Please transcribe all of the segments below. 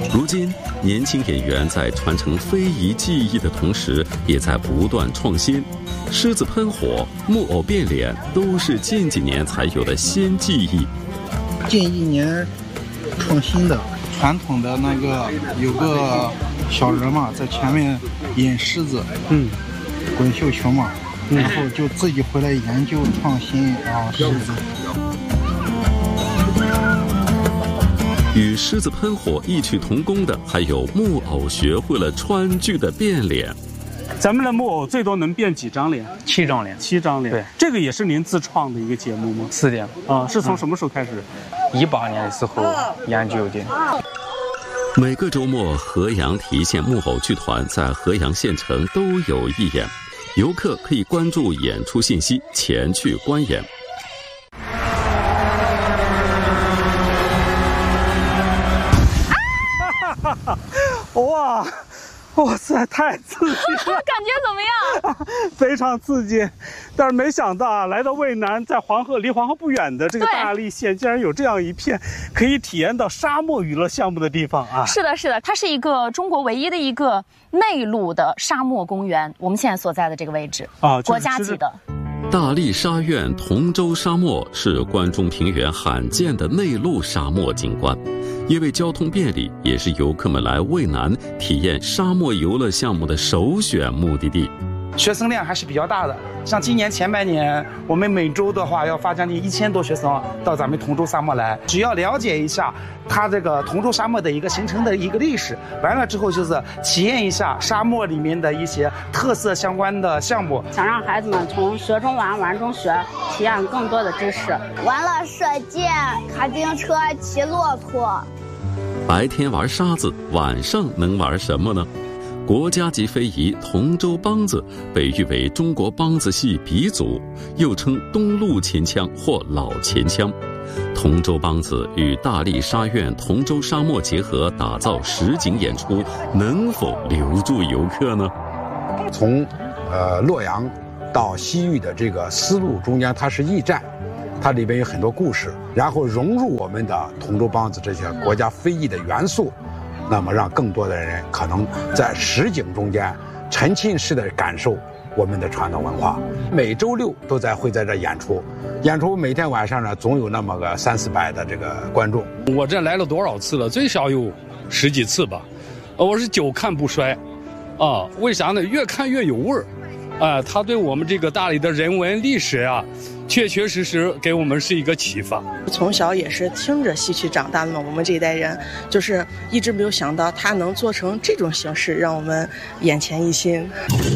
如今，年轻演员在传承非遗技艺的同时，也在不断创新。狮子喷火、木偶变脸都是近几年才有的新技艺。 近1年创新的，传统的那个有个小人嘛，在前面引狮子，滚绣球嘛，然后就自己回来研究创新狮子。 与狮子喷火异曲同工的，还有木偶学会了川剧的变脸。 咱们的木偶最多能变几张脸 ？7张脸。 7张脸。 对， 这个也是您自创的一个节目吗？ 是的。 是从什么时候开始 ？18年的时候研究的。 每个周末，河阳提县木偶剧团在河阳县城都有义演，游客可以关注演出信息，前去观演。 哇塞，太刺激了！ 感觉怎么样？ 非常刺激，但是没想到来到渭南，在离黄河不远的这个大荔县，竟然有这样一片可以体验到沙漠娱乐项目的地方啊！ 是的，它是一个中国唯一的一个内陆的沙漠公园。我们现在所在的这个位置国家级的。 大荔沙苑同州沙漠是关中平原罕见的内陆沙漠景观，因为交通便利，也是游客们来渭南体验沙漠游乐项目的首选目的地。 学生量还是比较大的，像今年前半年，我们每周的话要发将近1000多学生到咱们同州沙漠来，只要了解一下它这个同州沙漠的一个形成的一个历史，完了之后就是体验一下沙漠里面的一些特色相关的项目， 想让孩子们从学中玩，玩中学，体验更多的知识。 玩了射箭、卡丁车、骑骆驼。 白天玩沙子，晚上能玩什么呢？国家级非遗同州梆子被誉为中国梆子戏鼻祖，又称东路秦腔或老秦腔。同州梆子与大荔沙苑同州沙漠结合，打造实景演出，能否留住游客呢？ 从洛阳到西域的这个丝路中间，它是驿站，它里边有很多故事，然后融入我们的同州梆子这些国家非遗的元素，那么让更多的人可能在实景中间沉浸式的感受我们的传统文化。每周6都会在这演出，每天晚上呢总有那么个300-400的这个观众。 我这来了多少次了？最少有10几次吧。我是久看不衰，为啥呢？越看越有味儿，它对我们这个大荔的人文历史啊，确实给我们是一个启发。 从小也是听着戏曲长大的嘛，我们这一代人就是一直没有想到它能做成这种形式，让我们眼前一新。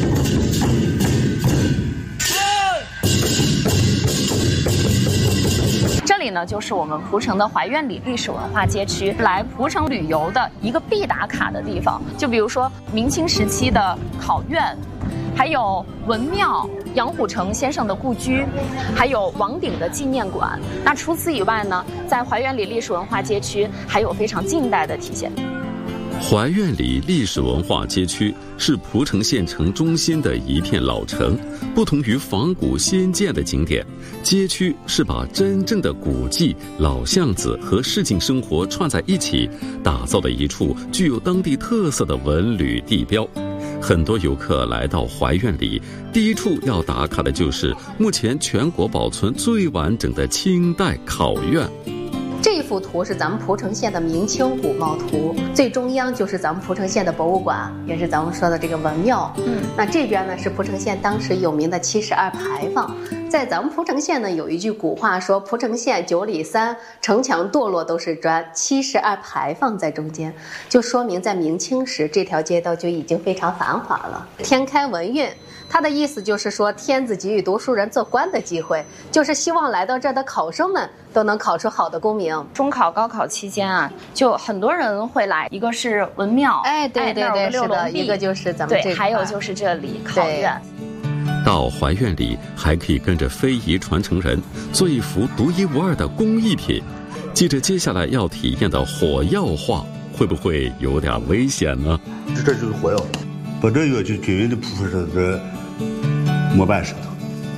这里呢，就是我们蒲城的怀院里历史文化街区，来蒲城旅游的一个必打卡的地方。就比如说明清时期的考院，还有文庙、杨虎城先生的故居，还有王鼎的纪念馆。那除此以外呢，在怀院里历史文化街区还有非常近代的体现。 怀院里历史文化街区是蒲城县城中心的一片老城，不同于仿古新建的景点，街区是把真正的古迹、老巷子和市井生活串在一起，打造的一处具有当地特色的文旅地标。很多游客来到怀院里，第一处要打卡的就是目前全国保存最完整的清代考院。 这幅图是咱们蒲城县的明清古貌图，最中央就是咱们蒲城县的博物馆，也是咱们说的这个文庙。那这边呢是蒲城县当时有名的72牌坊。在咱们蒲城县呢有一句古话说，蒲城县9里3，城墙垛落都是砖，72牌坊在中间，就说明在明清时这条街道就已经非常繁华了。天开文运，它的意思就是说天子给予读书人做官的机会，就是希望来到这儿的考生们都能考出好的功名。 中考、高考期间啊，就很多人会来，一个是文庙， 对，是的，一个就是咱们这块， 还有就是这里考院。 到怀院里还可以跟着非遗传承人做一幅独一无二的工艺品。记着接下来要体验的火药画，会不会有点危险呢？ 这就是火药，把这个就均匀的铺上这模板石头，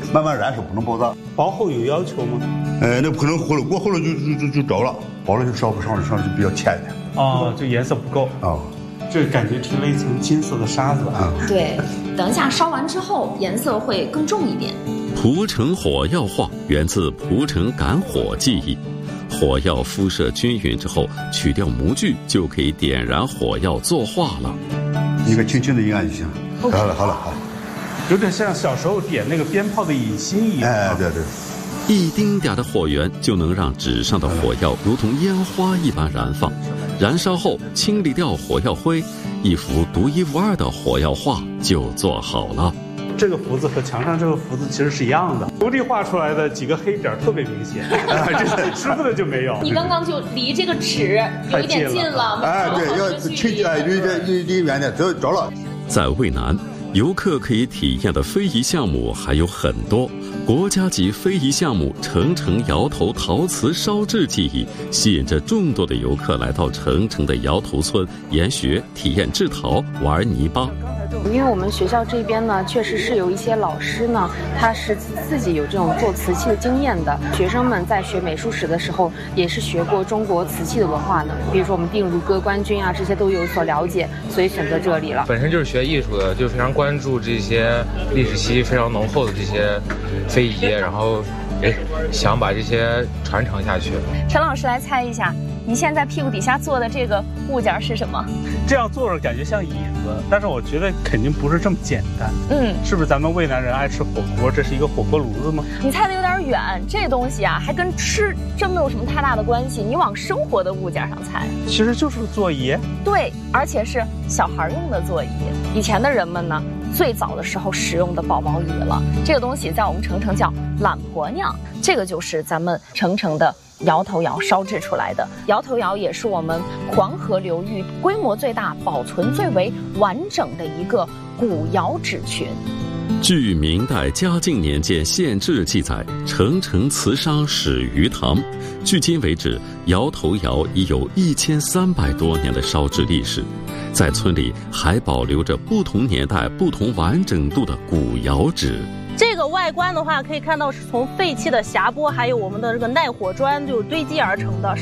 慢慢燃烧，不能爆炸。 薄厚有要求吗？ 那不可能厚了，过厚了就着了，薄了就烧不上去，上去比较浅一点。 哦，这颜色不够啊。 这感觉贴了一层金色的沙子啊。 对，等一下烧完之后颜色会更重一点。 蒲城火药画源自蒲城赶火技艺，火药敷射均匀之后，取掉模具就可以点燃火药作画了。 一个轻轻的一按就行。好了， 有点像小时候点那个鞭炮的引芯一样。 对。 一丁点的火源就能让纸上的火药如同烟花一般燃放，燃烧后清理掉火药灰，一幅独一无二的火药画就做好了。 这个福字和墙上这个福字其实是一样的，徒弟画出来的几个黑点特别明显，这师傅的就没有。 你刚刚就离这个纸有一点近了， 对，要近离远点，着了。 在渭南，游客可以体验的非遗项目还有很多。国家级非遗项目澄城窑头陶瓷烧制技艺吸引着众多的游客来到澄城的窑头村研学、体验制陶、玩泥巴。 因为我们学校这边呢，确实是有一些老师呢，他是自己有这种做瓷器的经验的。学生们在学美术史的时候，也是学过中国瓷器的文化的，比如说我们定如歌、官军啊，这些都有所了解，所以选择这里了。 本身就是学艺术的，就非常关注这些历史气息非常浓厚的这些非遗，然后想把这些传承下去。 陈老师来猜一下，你现在屁股底下坐的这个物件是什么？ 这样坐着感觉像椅子，但是我觉得肯定不是这么简单。是不是咱们渭南人爱吃火锅？这是一个火锅炉子吗？ 你猜的有点远，这东西啊还跟吃真没有什么太大的关系。你往生活的物件上猜， 其实就是座椅。 对，而且是小孩用的座椅。以前的人们呢，最早的时候使用的宝宝椅了。这个东西在我们澄城叫懒婆娘，这个就是咱们澄城的窑头窑烧制出来的。窑头窑也是我们黄河流域规模最大、保存最为完整的一个古窑址群。 据明代嘉靖年间县志记载，澄城瓷商始于唐。距今为止，窑头窑已有1300多年的烧制历史，在村里还保留着不同年代、不同完整度的古窑址。 这个外观的话，可以看到是从废弃的匣钵还有我们的这个耐火砖就是堆积而成的。